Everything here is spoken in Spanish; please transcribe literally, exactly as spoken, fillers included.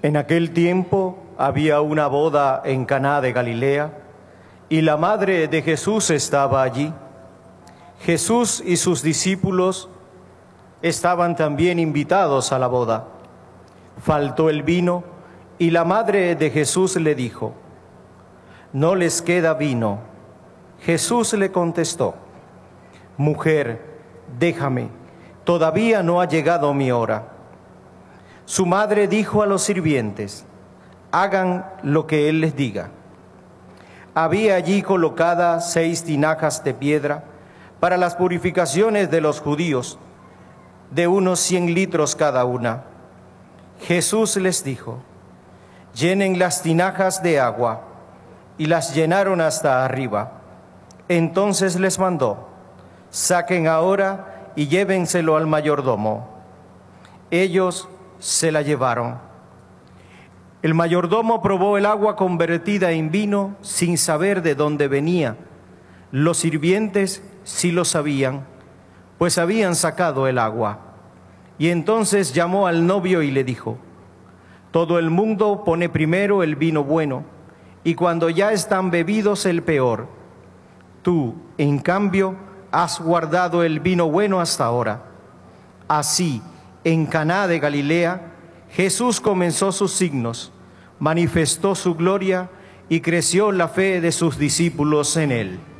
En aquel tiempo había una boda en Caná de Galilea, y la madre de Jesús estaba allí. Jesús y sus discípulos estaban también invitados a la boda. Faltó el vino, y la madre de Jesús le dijo: «No les queda vino». Jesús le contestó: «Mujer, déjame, todavía no ha llegado mi hora». Su madre dijo a los sirvientes: «Hagan lo que él les diga». Había allí colocadas seis tinajas de piedra para las purificaciones de los judíos, de unos cien litros cada una. Jesús les dijo: «Llenen las tinajas de agua», y las llenaron hasta arriba. Entonces les mandó: «Saquen ahora y llévenselo al mayordomo». Ellos se la llevaron. El mayordomo probó el agua convertida en vino sin saber de dónde venía. Los sirvientes sí lo sabían, pues habían sacado el agua. Y entonces llamó al novio y le dijo: «Todo el mundo pone primero el vino bueno, y cuando ya están bebidos el peor. Tú, en cambio, has guardado el vino bueno hasta ahora». Así, en Caná de Galilea, Jesús comenzó sus signos, manifestó su gloria y creció la fe de sus discípulos en él.